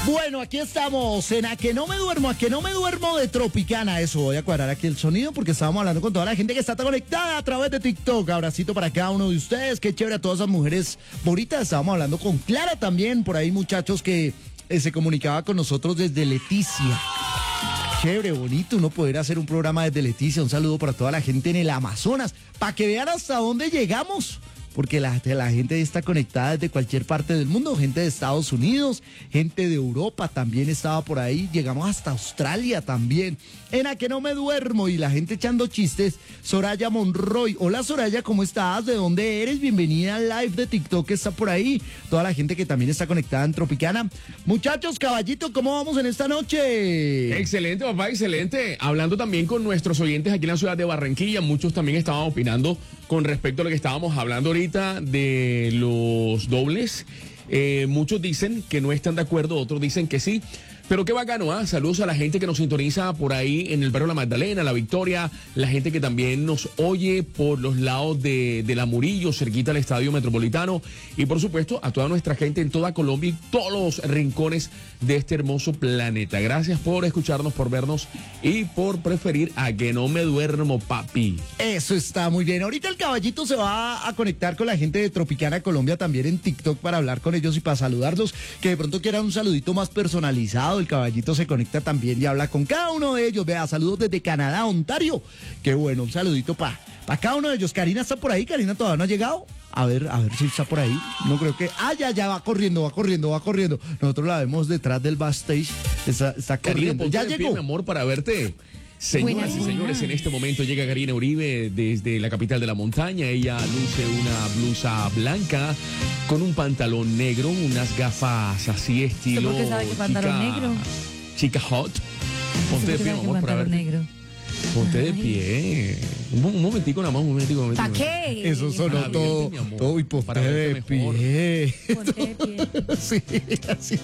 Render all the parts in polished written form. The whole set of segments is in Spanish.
Bueno, aquí estamos en A que no me duermo, A que no me duermo de Tropicana. Eso, voy a cuadrar aquí el sonido porque estábamos hablando con toda la gente que está conectada a través de TikTok. Abracito para cada uno de ustedes, qué chévere a todas esas mujeres bonitas. Estábamos hablando con Clara también, por ahí muchachos que se comunicaba con nosotros desde Leticia. Chévere, bonito uno poder hacer un programa desde Leticia. Un saludo para toda la gente en el Amazonas, para que vean hasta dónde llegamos. Porque la gente está conectada desde cualquier parte del mundo, gente de Estados Unidos, gente de Europa también estaba por ahí, llegamos hasta Australia también, en A que no me duermo, y la gente echando chistes. Soraya Monroy, hola Soraya, ¿cómo estás? ¿De dónde eres? Bienvenida al live de TikTok que está por ahí, toda la gente que también está conectada en Tropicana. Muchachos, caballito, ¿cómo vamos en esta noche? Excelente, papá, excelente. Hablando también con nuestros oyentes aquí en la ciudad de Barranquilla, muchos también estaban opinando con respecto a lo que estábamos hablando ahorita de los dobles. Muchos dicen que no están de acuerdo, otros dicen que sí. Pero qué bacano, ¿ah? Saludos a la gente que nos sintoniza por ahí en el barrio La Magdalena, La Victoria, la gente que también nos oye por los lados de La Murillo, cerquita al Estadio Metropolitano, y por supuesto a toda nuestra gente en toda Colombia y todos los rincones de este hermoso planeta. Gracias por escucharnos, por vernos y por preferir A que no me duermo, papi. Eso está muy bien. Ahorita el caballito se va a conectar con la gente de Tropicana Colombia también en TikTok para hablar con ellos y para saludarlos, que de pronto quieran un saludito más personalizado. El caballito se conecta también y habla con cada uno de ellos. Vea, saludos desde Canadá, Ontario. Qué bueno, un saludito para cada uno de ellos. Karina está por ahí, Karina todavía no ha llegado. A ver si está por ahí. No creo que. Ya va corriendo. Nosotros la vemos detrás del backstage. Está corriendo. Karina, ya llegó. Pie, mi amor, para verte. Señoras y señores, en este momento llega Karina Uribe desde la capital de la montaña. Ella luce una blusa blanca con un pantalón negro, unas gafas así estilo. ¿Por qué sabe que pantalón negro? Chica hot. Ponte de pie, mi amor, para verte. Negro. Ponte de pie. Un momentico nada más, un momentico. ¿Para qué? Eso sonó todo y ponte de pie. Ponte de pie. Sí, así.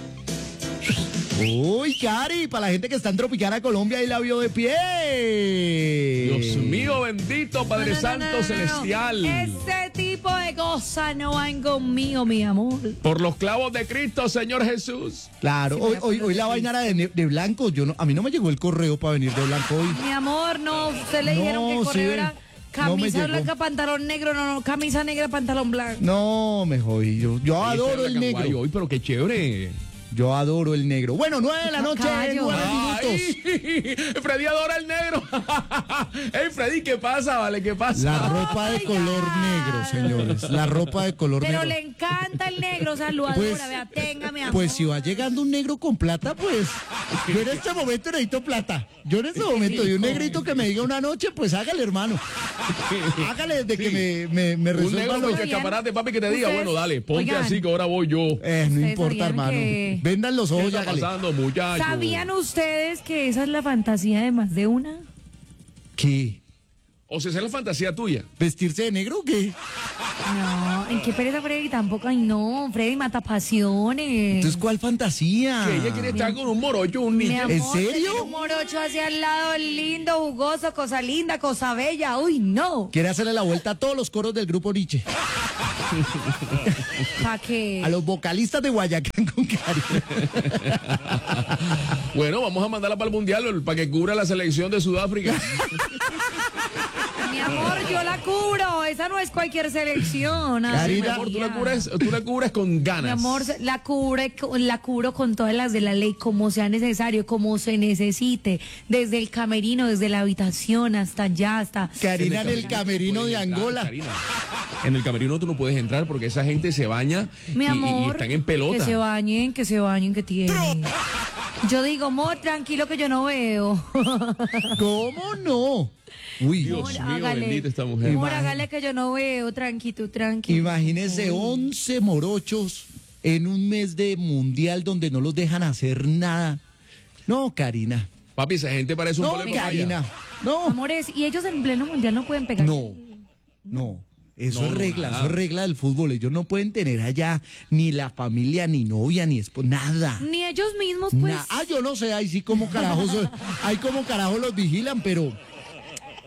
Uy, Cari, para la gente que está en Tropicana Colombia y la vio de pie. Dios mío, bendito Padre Santo Celestial. Ese tipo de cosas no van conmigo, mi amor. Por los clavos de Cristo, Señor Jesús. Claro, Sí, hoy la vaina era de blanco. A mí no me llegó el correo para venir de blanco hoy. Mi amor, no, usted le dijeron que el correo era camisa blanca, pantalón negro, no, camisa negra, pantalón blanco. No, me jodí. Yo adoro el negro. Hoy, pero qué chévere. Yo adoro el negro. Bueno, 9 de la noche, 9 minutos. Freddy adora el negro. Ey, Freddy, ¿qué pasa, vale? ¿Qué pasa? La ropa de color negro, señores. La ropa de color negro. Pero le encanta el negro, saludadora, vea, tenga, mi amor. Pues si va llegando un negro con plata, pues yo en este momento necesito plata. Yo en este momento, y un negrito que me diga una noche, pues hágale, hermano. Hágale de que me resuelva. Un negro con escaparate, papi, que te diga, bueno, dale, ponte así que ahora voy yo. No importa, hermano. Vendan los ojos y hágale. Pasando, muchachos? ¿Sabían ustedes que esa es la fantasía de más de una? ¿Qué? O sea, esa es la fantasía tuya. ¿Vestirse de negro o qué? No, ¿en qué pereza Freddy? Tampoco, ay no, Freddy mata pasiones. Entonces, ¿cuál fantasía? Que ella quiere estar con un morocho, un niño. Amor, ¿En serio? Un morocho hacia el lado, lindo, jugoso, cosa linda, cosa bella. Uy, no. Quiere hacerle la vuelta a todos los coros del grupo Nietzsche. ¿Para qué? A los vocalistas de Guayacán con Cari. Bueno, vamos a mandarla para el Mundial para que cubra la selección de Sudáfrica. Mi amor, yo la cubro. Esa no es cualquier selección. Karina, Mi amor, tú la cubres con ganas. Mi amor, la cubro con todas las de la ley, como sea necesario, como se necesite. Desde el camerino, desde la habitación, hasta allá, hasta... Karina en el camerino de Angola. Karina. En el camerino tú no puedes entrar porque esa gente se baña Mi amor, y están en pelota. que se bañen, que tienen. Yo digo, amor, tranquilo que yo no veo. ¿Cómo no? Uy, Dios mío, hágale. bendita esta mujer. Amor, hágale que yo no veo, tranquilo. imagínese 11 morochos en un mes de mundial donde no los dejan hacer nada. No, Karina. Papi, esa gente parece un No, pole de Karina. No. Amores, y ellos en pleno mundial no pueden pegar. No. Eso No, es regla, nada. eso es regla del fútbol. Ellos no pueden tener allá ni la familia, ni novia, ni esposa, nada. Ni ellos mismos, pues. Yo no sé, ahí sí como carajos, ahí como carajos los vigilan, pero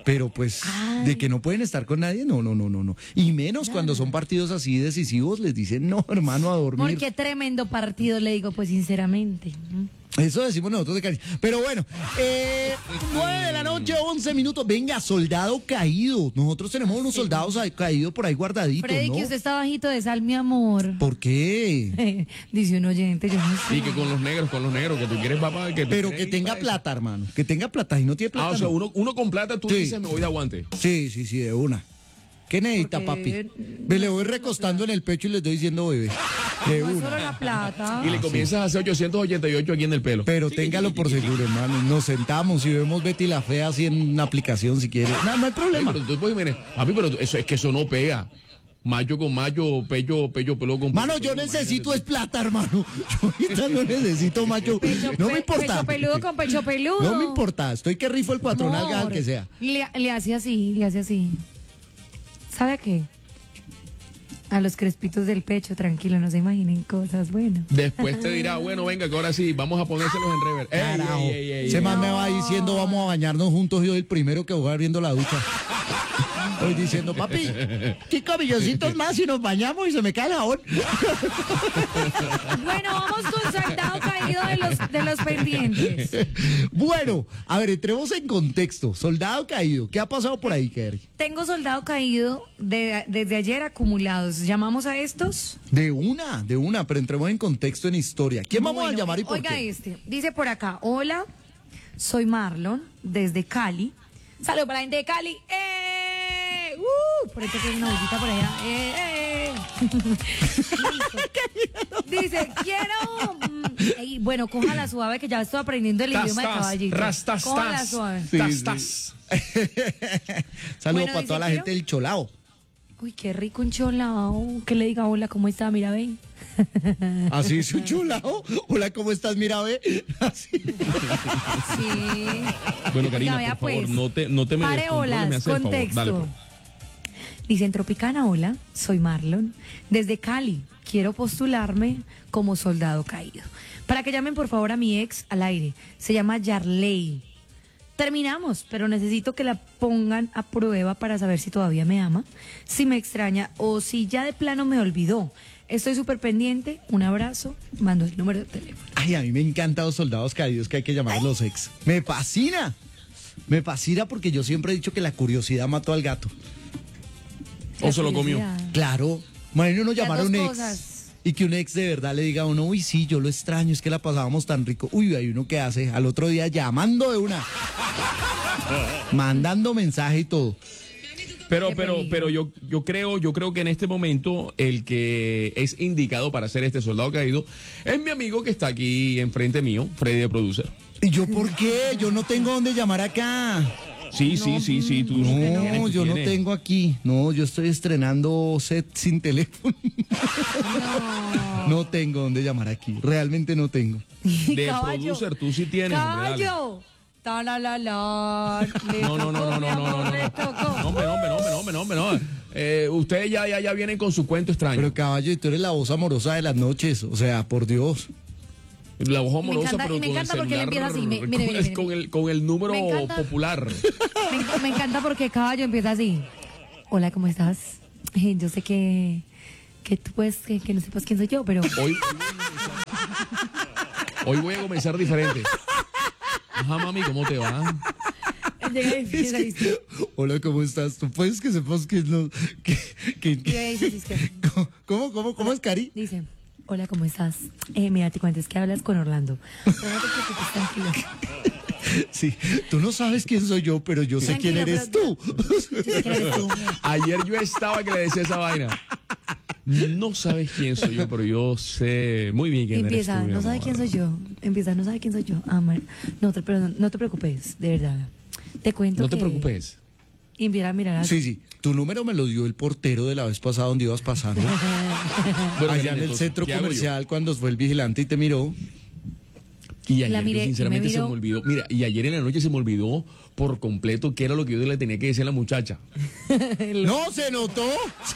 Pero pues, Ay. de que no pueden estar con nadie, no. Y menos cuando son partidos así decisivos, les dicen, no, hermano, a dormir. Porque tremendo partido, le digo, pues sinceramente. Eso decimos nosotros de cariño. Pero bueno, 9 de la noche, 11 minutos. Venga, soldado caído. Nosotros tenemos unos soldados caídos por ahí guardaditos, Freddy, ¿no? que usted está bajito de sal, mi amor. ¿Por qué? Dice un oyente, yo no sé. Y que con los negros, que tú quieres papá, que tú Pero quieres que tenga para eso. plata, hermano. Que tenga plata. Y no tiene plata. Ah, o sea, no. uno con plata, tú Sí. dices, me voy de aguante. Sí, de una. ¿Qué necesita, Porque papi? Me le voy recostando en el pecho y le estoy diciendo bebé. De No es una. solo la plata. Y le comienzas a hacer 888 aquí en el pelo. Pero téngalo por seguro, hermano. Nos sentamos y vemos Betty la Fea así en una aplicación si quiere. No hay Ey, problema. pero tú puedes, mire, papi, pero eso es que eso no pega. Mayo con mayo, pello con Mano, pello, yo necesito es plata, hermano. Yo ahorita no necesito macho. No me importa. Pecho peludo con pecho peludo. No me importa. Estoy que rifo el patronal, Amor. que sea. Le hace así. ¿Sabe a qué? A los crespitos del pecho, tranquilo, no se imaginen cosas buenas. Después te dirá, bueno, venga, que ahora sí, vamos a ponérselos en rever. Ey, Carajo. ey, ey, ey, Ese ey. man me va diciendo, vamos a bañarnos juntos. Y yo el primero que voy abriendo la ducha. Estoy diciendo, papi, 5 milloncitos más y nos bañamos y se me cae el jabón. Bueno, vamos con soldado caído de los pendientes. Bueno, a ver, entremos en contexto. Soldado caído. ¿Qué ha pasado por ahí, Kerry? Tengo soldado caído desde ayer acumulados. ¿Llamamos a estos? De una, pero entremos en contexto, en historia. ¿Quién vamos a Bueno, llamar y por oiga qué? dice por acá, hola, soy Marlon, desde Cali. Saludos para la gente de Cali. Por ahí tengo una bolsita por allá. Dice, quiero... Ey, bueno, cójala suave, que ya estoy aprendiendo el idioma de caballito. Cójala suave. Rastas. Saludos Bueno, para toda la dice, gente del Cholao. Uy, qué rico un cholao. Que le diga hola, ¿cómo está? Mira, ve. Así es un Cholao. Hola, ¿cómo estás? Mira, ve. Así. Sí. Bueno, Karina, Oiga, vea, por favor, pues, no te me pare descontroles, olas, me haces el favor. contexto. Dale, pues. Dice en Tropicana, hola, soy Marlon, desde Cali. Quiero postularme como soldado caído. Para que llamen por favor a mi ex al aire. Se llama Yarley. Terminamos, pero necesito que la pongan a prueba para saber si todavía me ama, si me extraña o si ya de plano me olvidó. Estoy súper pendiente. Un abrazo. Mando el número de teléfono. Ay, a mí me encantan los soldados caídos que hay que llamar a los ex. Me fascina. Me fascina porque yo siempre he dicho que la curiosidad mató al gato. O se lo comió. Claro. Imagínate uno llamar a Las un dos ex cosas. y que un ex de verdad le diga a uno, uy, sí, yo lo extraño, es que la pasábamos tan rico. Uy, hay uno que hace al otro día llamando de una, mandando mensaje y todo. Pero yo creo que en este momento el que es indicado para ser este soldado caído es mi amigo que está aquí enfrente mío, Freddy de Producer. ¿Y yo por qué? Yo no tengo dónde llamar acá. Sí, tú No, yo no tengo aquí. No, yo estoy estrenando set sin teléfono. No tengo dónde llamar aquí. Realmente no tengo. De Caballo. Producer, tú sí tienes. hombre, dale. ¡Caballo! Ta-la-la-la. Le No. tocó, mi amor, le tocó. No, hombre, no. Ustedes ya vienen con su cuento extraño. Pero caballo, tú eres la voz amorosa de las noches. O sea, por Dios. La voz amorosa, encanta- pero y me con el encanta porque él celular, empieza así, mire. con el número Me encanta. popular. Me encanta porque Caballo empieza así. Hola, ¿cómo estás? Yo sé que tú puedes, que no sepas quién soy yo, pero... Hoy voy a comenzar diferente. Ajá, mami, ¿cómo te va? Llega y empieza y dice... Hola, ¿cómo estás? Tú puedes que sepas que no. Llega y dice, es que- ¿Cómo es, Cari? dice, hola, ¿cómo estás? Mira, te cuento, es que hablas con Orlando. No te preocupes, tranquilo. Sí, tú no sabes quién soy yo, pero yo sé quién Tranquilo, eres pero- tú. Yo sé que eres tú. Ayer yo estaba que le decía esa vaina. No sabes quién soy yo, pero yo sé muy bien quién Empieza, eres tú, mi no sabe amor. quién soy yo. Empieza, no sabe quién soy yo. Pero no te preocupes, de verdad. Te cuento No te que- preocupes. Y empieza a mirar así. Sí. Tu número me lo dio el portero de la vez pasada donde ibas pasando. Bueno, Allá Karina, en el entonces, centro ¿qué hago yo? comercial cuando fue el vigilante y te miró. Y La ayer miré, yo y sinceramente me se miró. me olvidó. Mira, y ayer en la noche se me olvidó por completo qué era lo que yo le tenía que decir a la muchacha. No, se notó.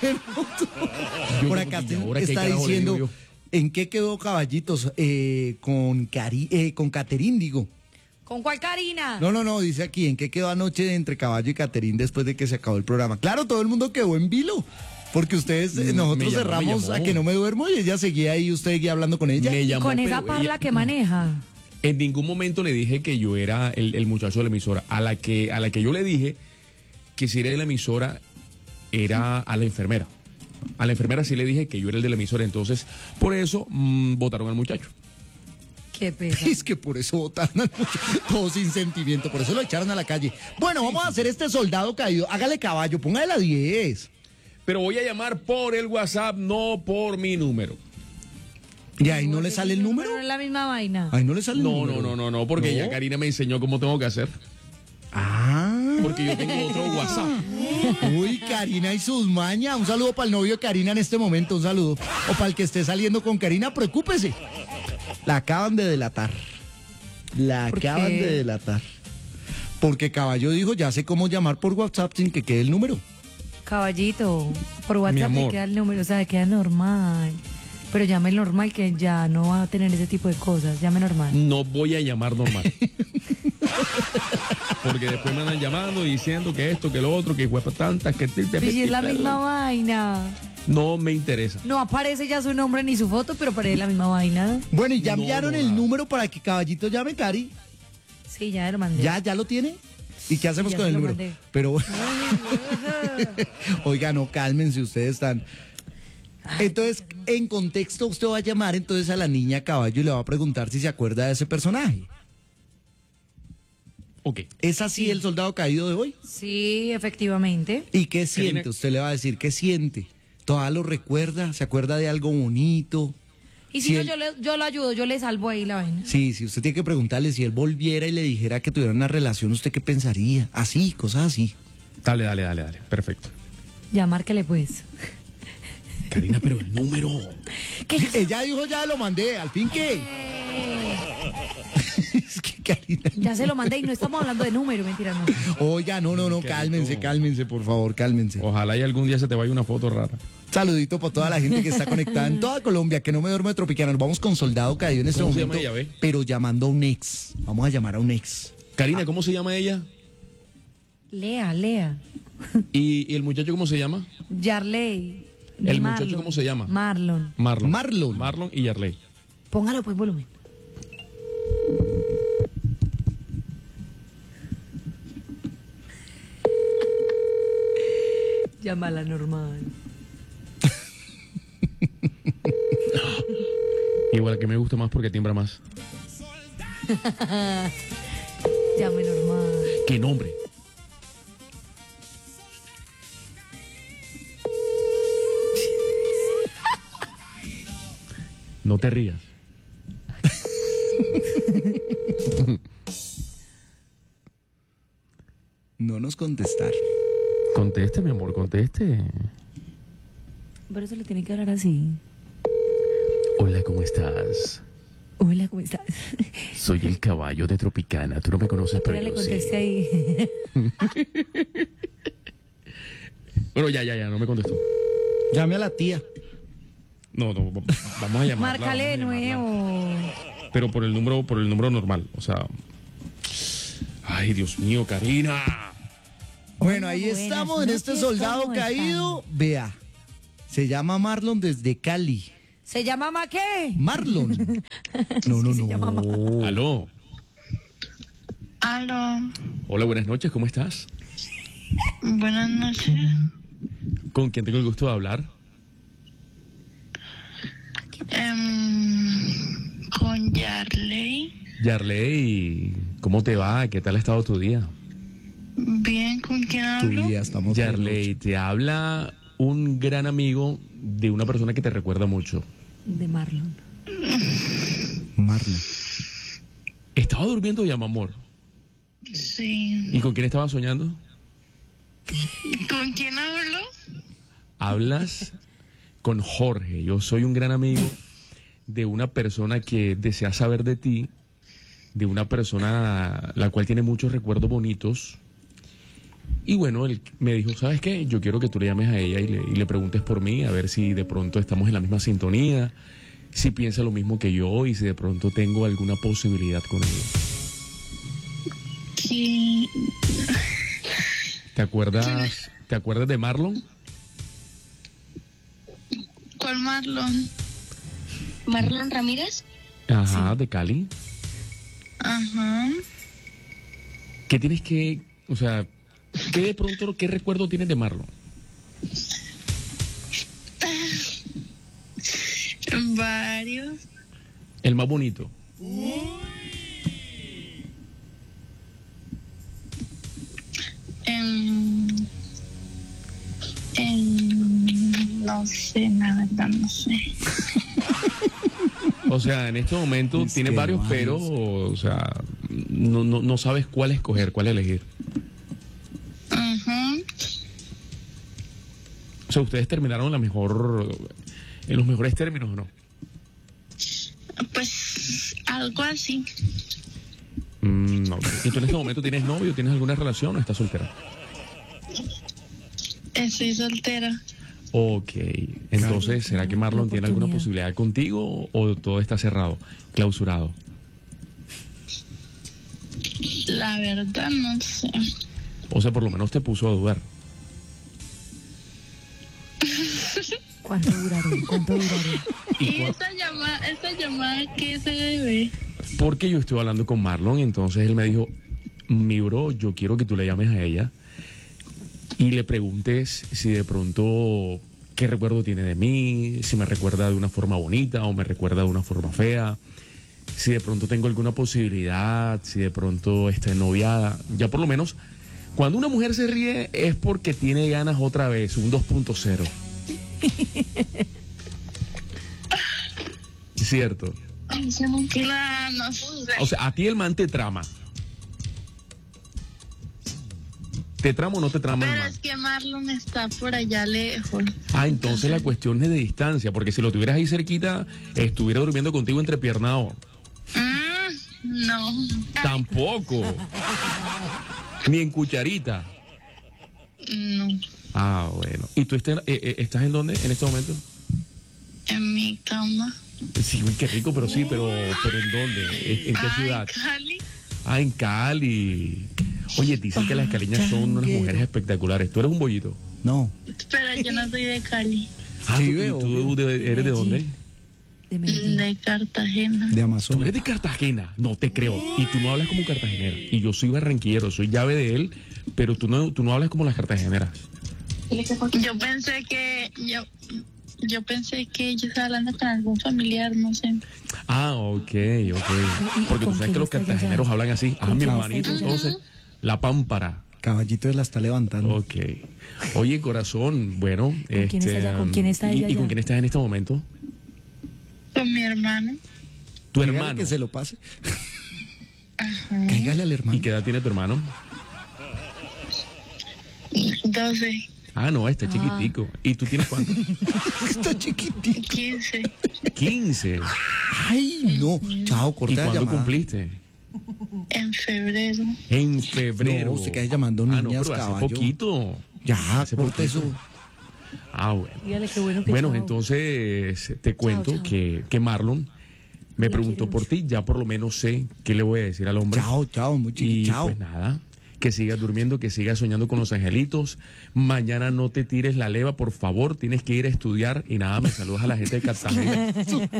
Yo Por como acá que, ¿y ahora qué está carajo le digo diciendo, yo? ¿en qué quedó Caballitos? Con Caterín, digo. ¿Con cuál Karina? No, dice aquí, ¿en qué quedó anoche entre Caballo y Caterín después de que se acabó el programa? Claro, todo el mundo quedó en vilo, porque ustedes, nosotros me cerramos llamó. a que no me duermo y ella seguía ahí, usted seguía hablando con ella. Me llamó, Con esa pero parla ella- que maneja. En ningún momento le dije que yo era el muchacho de la emisora. A la que yo le dije que si era de la emisora era a la enfermera. A la enfermera sí le dije que yo era el de la emisora. Entonces, por eso votaron al muchacho. Qué pesa. Es que por eso votaron al muchacho, todo sin sentimiento, por eso lo echaron a la calle. Bueno, vamos a hacer este soldado caído. Hágale Caballo, póngale la 10. Pero voy a llamar por el WhatsApp, no por mi número. ¿Y ahí no le sale el número? No es la misma vaina. Ahí no le sale el número. No, porque ¿No? ya Karina me enseñó cómo tengo que hacer. Ah. Porque yo tengo otro WhatsApp. Uy, Karina y sus mañas. Un saludo para el novio de Karina en este momento, un saludo. O para el que esté saliendo con Karina, preocúpese. La acaban de delatar. La ¿Por acaban qué? de delatar. Porque Caballo dijo, ya sé cómo llamar por WhatsApp sin que quede el número. Caballito, por Mi WhatsApp amor. le queda el número, o sea, queda normal. Pero llame normal que ya no va a tener ese tipo de cosas. Llame normal. No voy a llamar normal. Porque después me andan llamando y diciendo que esto, que lo otro, que huepa tantas, que... Pero si es la misma vaina. No me interesa. No aparece ya su nombre ni su foto, pero parece la misma vaina. Bueno, y ya No, enviaron no, el nada. número para que Caballito llame, Cari. Sí, ya lo mandé. ¿Ya lo tiene? ¿Y qué hacemos Ya con se el lo número? mandé. Pero, oiga, no, cálmense, ustedes están... Entonces, en contexto, usted va a llamar entonces a la niña Caballo y le va a preguntar si se acuerda de ese personaje. Ok. ¿Es así el soldado caído de hoy? Sí, efectivamente. ¿Y qué siente? Karina. Usted le va a decir, ¿qué siente? ¿Todavía lo recuerda? ¿Se acuerda de algo bonito? Y si Si no, él- yo lo ayudo, yo le salvo ahí la vaina. Sí, si usted tiene que preguntarle si él volviera y le dijera que tuviera una relación, ¿usted qué pensaría? Así, cosas así. Dale. Perfecto. Ya, márquele pues. Karina, pero el número... ¿Qué? Ella dijo, ya lo mandé, al fin que... Es que Karina... Ya se lo mandé y no estamos hablando de número, mentira, no. Oiga, no, cálmense, por favor, cálmense. Ojalá y algún día se te vaya una foto rara. Saludito para toda la gente que está conectada en toda Colombia, que no me duermo de Tropicana. Nos vamos con Soldado Caído en este ¿Cómo se momento, llama ella, ve? pero llamando a un ex. Vamos a llamar a un ex. Karina, ¿cómo se llama ella? Lea. ¿Y el muchacho cómo se llama? Yarley. ¿El Marlon. muchacho cómo se llama? Marlon. Marlon. Marlon. y Yarley. Póngalo pues volumen. Llámala normal. Igual que me gusta más porque timbra más. Llame normal. ¿Qué nombre? No te rías. No nos contestar. Conteste, mi amor, conteste. Por eso le tiene que hablar así. Hola, ¿cómo estás? Hola, ¿cómo estás? Soy el caballo de Tropicana. Tú no me conoces, pero Ahora le yo sí. contesté ahí. Bueno, ya, no me contestó. Llame a la tía. No, vamos a llamarla. Márcale de vamos a llamarla. nuevo. Pero por el número normal, o sea. Ay, Dios mío, Karina. Bueno, ahí buenas estamos en este noches, Soldado ¿cómo Caído. Vea, se llama Marlon desde Cali. ¿Se llama Ma qué? Marlon. No. Aló. Aló, Hola, buenas noches, ¿cómo estás? buenas noches. ¿Con quién tengo el gusto de hablar? Con Yarley. Yarley, ¿cómo te va? ¿Qué tal ha estado tu día? Bien, ¿con quién Tu hablo? día estamos. Yarley, te habla un gran amigo de una persona que te recuerda mucho. De Marlon. Marlon. Estaba durmiendo ya, mi amor. Sí. ¿Y con quién estaba soñando? ¿Con quién hablo? Hablas con Jorge. Yo soy un gran amigo de una persona que desea saber de ti, de una persona la cual tiene muchos recuerdos bonitos. Y bueno, él me dijo, ¿sabes qué? Yo quiero que tú le llames a ella y le preguntes por mí, a ver si de pronto estamos en la misma sintonía, si piensa lo mismo que yo y si de pronto tengo alguna posibilidad con ella. Y ¿Te acuerdas de Marlon? ¿cuál Marlon? Marlon Ramírez. Ajá, de Cali. Ajá. ¿Qué tienes que, o sea, qué recuerdo tienes de Marlon? Varios. El más bonito. No sé, la verdad, no sé. O sea, en este momento Es tienes que varios, pero, o sea, no sabes cuál escoger, cuál elegir. Ajá. O sea, ustedes terminaron en los mejores términos, ¿o no? Pues algo así. No. ¿Y tú en este momento tienes novio, tienes alguna relación o estás soltera? Estoy soltera. Ok, entonces, ¿será que Marlon tiene alguna Oportunidad. posibilidad contigo o todo está cerrado, clausurado? La verdad, no sé. O sea, por lo menos te puso a dudar. ¿Cuánto duraré? ¿Cuánto duraré? ¿Y esta llamada qué se debe? Porque yo estuve hablando con Marlon, entonces él me dijo, mi bro, yo quiero que tú le llames a ella y le preguntes si de pronto qué recuerdo tiene de mí, si me recuerda de una forma bonita o me recuerda de una forma fea, si de pronto tengo alguna posibilidad, si de pronto está noviada. Ya por lo menos, cuando una mujer se ríe es porque tiene ganas otra vez, un 2.0. Cierto. Claro, no sé. O sea, a ti el man te trama. ¿Te trama o no te trama el Pero man? es que Marlon está por allá lejos. Ah, entonces la cuestión es de distancia, porque si lo tuvieras ahí cerquita, estuviera durmiendo contigo entrepiernado. No. Tampoco. Ni en cucharita. No. Ah, bueno. ¿Y tú estás en dónde en este momento? En mi cama. Sí, uy, qué rico, pero sí, pero ¿en dónde? ¿En qué ciudad? Cali. Ah, en Cali. Oye, dicen que las caleñas son unas mujeres espectaculares. ¿Tú eres un bollito? No. Pero yo no soy de Cali. Ah, Sí, ¿y veo, tú eres de dónde? De Medellín. De Cartagena. De Tú Amazonas. eres de Cartagena, no te creo. Y tú no hablas como cartagenera. Y yo soy barranquillero, soy llave de él, pero tú no hablas como las cartageneras. Yo pensé que yo estaba hablando con algún familiar, no sé. Ah, ok. ¿Y Porque tú con sabes quién que los está ella cartageneros ya? hablan así. Ah, mi quién hermanito, está ella ya? entonces, la pámpara. Caballito la está levantando. Ok. Oye, corazón, bueno. quién está ella? ¿Con quién está ella ¿Y con ya? quién estás en este momento? Con mi hermano. Tu Dígale hermano. que se lo pase. Cáigale al hermano. ¿Y qué edad tiene tu hermano? 12, Ah, no, está chiquitico. ¿Y tú tienes cuánto? Está chiquitito. 15. 15. Ay, no. Chao, ¿Y corta la cuándo llamada. cumpliste? En febrero. En febrero. No, se queda llamando Ah, no, niñas, pero hace caballo. poquito. Ya, Hace corta poquito. eso. Ah, bueno. Dígale qué bueno que Bueno, chao. entonces te cuento chao. que Marlon me La preguntó quiero por mucho. ti. Ya por lo menos sé qué le voy a decir al hombre. Chao, muy Y chiquito. Chao. pues nada, que sigas durmiendo, que sigas soñando con los angelitos. Mañana no te tires la leva, por favor. Tienes que ir a estudiar. Y nada, me saludas a la gente de Cartagena.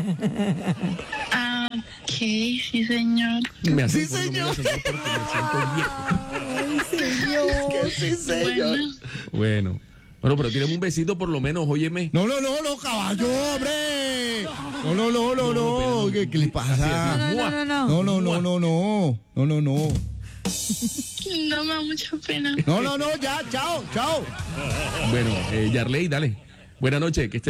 Ah, ok, sí, señor. Me hace Sí, el fondo, señor. me hace el fondo porque me siento viejo. Que sí, señor. Bueno, Bueno, pero tírame un besito por lo menos, óyeme. No, caballo, hombre. No. ¿Qué le pasa? No. No. no me da mucha pena. No, ya, chao. Bueno, Yarley, dale. Buenas noches, que estés